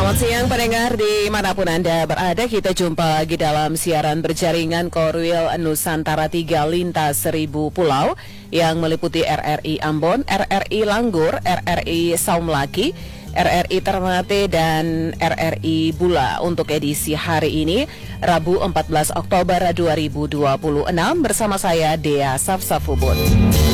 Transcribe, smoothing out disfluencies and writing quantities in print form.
Selamat siang pendengar dimanapun Anda berada. Kita jumpa lagi dalam siaran berjaringan Korwil Nusantara 3 lintas 1000 pulau yang meliputi RRI Ambon, RRI Langgur, RRI Saumlaki, RRI Ternate, dan RRI Bula. Untuk edisi hari ini, Rabu 14 Oktober 2026, bersama saya Dea Safsafubun.